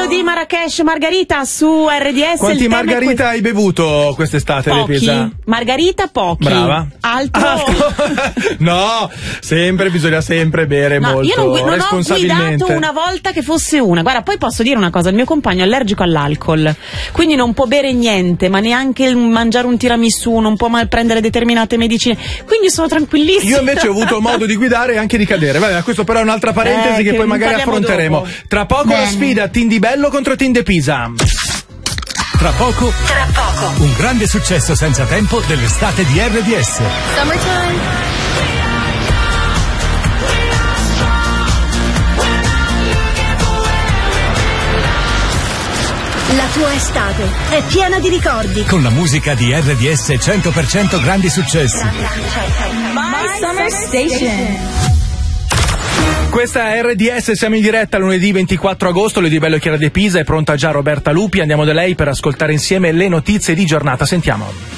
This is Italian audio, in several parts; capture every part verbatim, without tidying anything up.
di Marrakesh, Margarita su R D S. Quanti Margarita que... hai bevuto quest'estate? Pochi. Margarita pochi. Brava. Altro. Altro. No, sempre bisogna sempre bere no, molto io non, non responsabilmente. ho guidato una volta che fosse una. Guarda, poi posso dire una cosa, il mio compagno è allergico all'alcol, quindi non può bere niente, ma neanche mangiare un tiramisù, non può mai prendere determinate medicine, quindi sono tranquillissima. Io invece ho avuto modo di guidare e anche di cadere. Vabbè, questo però è un'altra parentesi eh, che, che poi magari affronteremo dopo. Tra poco Bene. La sfida Team Di Bello contro Team De Pisa. Tra poco, tra poco, un grande successo senza tempo dell'estate di R D S. Summertime. La tua estate è piena di ricordi. Con la musica di R D S cento per cento grandi successi. My Summer Station. Questa è R D S, siamo in diretta lunedì ventiquattro agosto, Lady Bello Chiara De Pisa, è pronta già Roberta Lupi, andiamo da lei per ascoltare insieme le notizie di giornata, sentiamo.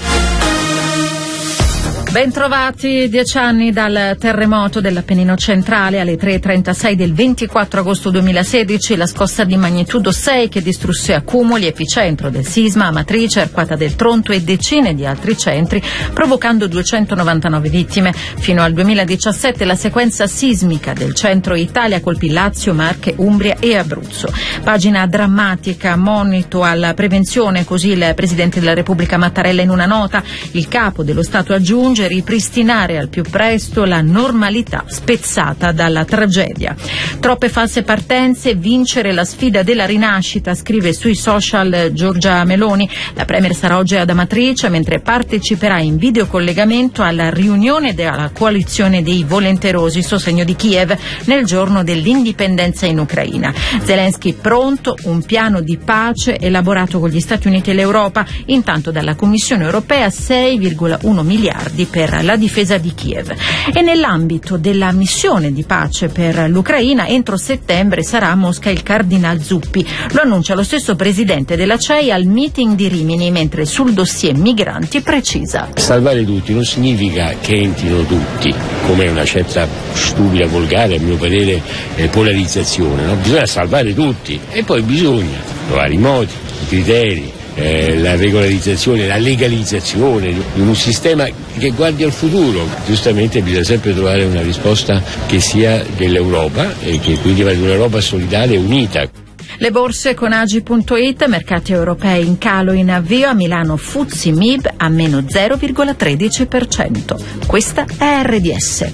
Bentrovati, dieci anni dal terremoto dell'Appennino centrale. Alle tre e trentasei del ventiquattro agosto duemilasedici, la scossa di magnitudo sei che distrusse Accumoli, epicentro del sisma, Amatrice, Arquata del Tronto e decine di altri centri, provocando duecentonovantanove vittime. Fino al duemiladiciassette la sequenza sismica del centro Italia colpì Lazio, Marche, Umbria e Abruzzo. Pagina drammatica, monito alla prevenzione, così il Presidente della Repubblica Mattarella in una nota. Il Capo dello Stato aggiunge: ripristinare al più presto la normalità spezzata dalla tragedia. Troppe false partenze, vincere la sfida della rinascita, scrive sui social Giorgia Meloni. La Premier sarà oggi ad Amatrice mentre parteciperà in videocollegamento alla riunione della coalizione dei volenterosi sostegno di Kiev nel giorno dell'indipendenza in Ucraina. Zelensky pronto, un piano di pace elaborato con gli Stati Uniti e l'Europa, intanto dalla Commissione europea sei virgola uno miliardi per la difesa di Kiev. E nell'ambito della missione di pace per l'Ucraina, entro settembre sarà a Mosca il Cardinal Zuppi. Lo annuncia lo stesso presidente della C E I al meeting di Rimini, mentre sul dossier migranti precisa: salvare tutti non significa che entrino tutti, come una certa stupida, volgare, a mio parere, eh, polarizzazione, no? Bisogna salvare tutti e poi bisogna trovare i modi, i criteri, Eh, la regolarizzazione, la legalizzazione di un sistema che guardi al futuro. Giustamente bisogna sempre trovare una risposta che sia dell'Europa e che quindi va di un'Europa solidale e unita. Le borse con Agi punto it, mercati europei in calo in avvio, a Milano F T S E M I B a meno zero virgola tredici per cento. Questa è R D S.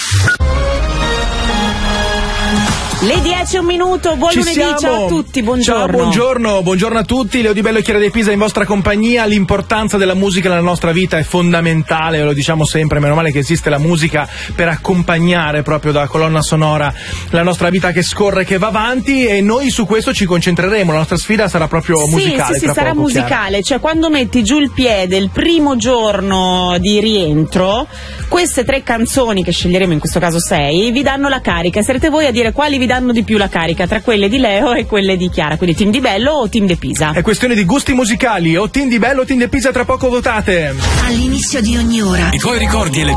Le dieci e un minuto, buon Ci lunedì, siamo. Ciao a tutti, buongiorno. Ciao, buongiorno, buongiorno a tutti, Leo Di Bello e Chiara De Pisa in vostra compagnia. L'importanza della musica nella nostra vita è fondamentale, lo diciamo sempre, meno male che esiste la musica per accompagnare proprio da colonna sonora la nostra vita che scorre, che va avanti, e noi su questo ci concentreremo, la nostra sfida sarà proprio sì, musicale. Sì, sì, tra sarà poco, musicale, Chiara. Cioè quando metti giù il piede il primo giorno di rientro, queste tre canzoni che sceglieremo, in questo caso sei, vi danno la carica, sarete voi a dire quali vi danno di più la carica tra quelle di Leo e quelle di Chiara, quindi Team Di Bello o Team De Pisa. È questione di gusti musicali, o Team Di Bello o Team De Pisa, tra poco votate. All'inizio di ogni ora I tuoi ricordi e le